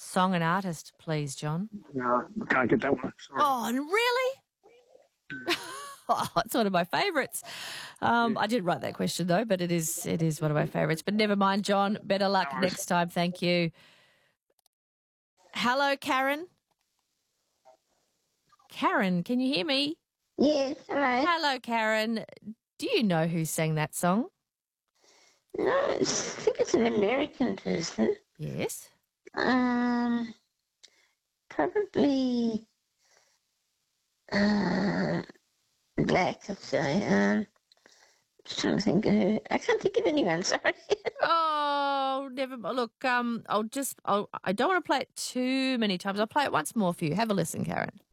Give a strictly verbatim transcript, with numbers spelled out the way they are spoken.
Song and artist, please, John. No, I can't get that one. Sorry. Oh, really? Oh, it's one of my favourites. Um, Yeah. I didn't write that question though, but it is it is one of my favourites. But never mind, John. Better luck No worries. next time. Thank you. Hello, Karen. Karen, can you hear me? Yes, hello. Hello, Karen. Do you know who sang that song? No, I think it's an American person. Yes. Um, probably uh, black, I'd say. Um, just trying to think of who. I can't think of anyone, sorry. Oh, never. Look, um, I'll just. I'll, I don't want to play it too many times. I'll play it once more for you. Have a listen, Karen.